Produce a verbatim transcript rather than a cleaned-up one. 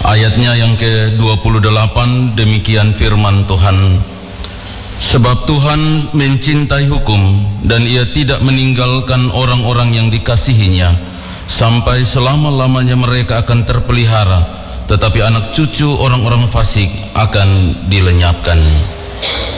Ayatnya yang ke dua puluh delapan, demikian firman Tuhan. Sebab Tuhan mencintai hukum dan ia tidak meninggalkan orang-orang yang dikasihinya sampai selama-lamanya mereka akan terpelihara, tetapi anak cucu orang-orang fasik akan dilenyapkan.